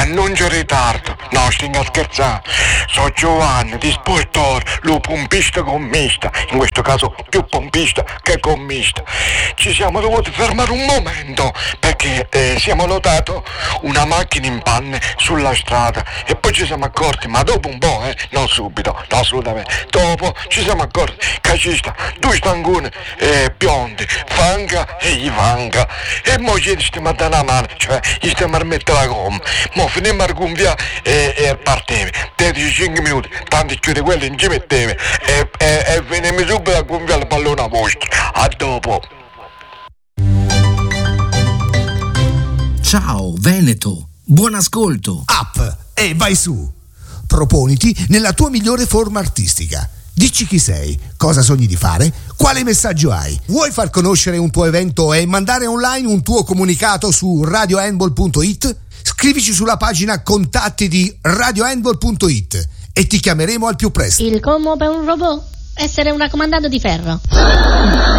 Annuncio ritardo. No, stinga scherzando. So Giovanni, di Sportor, lo pompista gommista. In questo caso più pompista che gommista. Ci siamo dovuti fermare un momento perché siamo notati una macchina in panne sulla strada e poi ci siamo accorti, ma dopo un po', non subito, no, assolutamente, dopo ci siamo accorti che ci sta due stangoni biondi, Fanga e Ivanka, e mo ci stiamo a dare una mano, cioè gli stiamo a mettere la gomma, mo finiamo a gonfiare e partiamo, 35 minuti, tanti chiudi quelli non ci mettevi e finiamo subito a gonfiare il pallone a vostro. A dopo. Ciao Veneto, buon ascolto. Up e vai su. Proponiti nella tua migliore forma artistica. Dici chi sei, cosa sogni di fare, quale messaggio hai. Vuoi far conoscere un tuo evento e mandare online un tuo comunicato su radiohandball.it? Scrivici sulla pagina contatti di radiohandball.it e ti chiameremo al più presto. Il commo per un robot? Essere un raccomandato di ferro.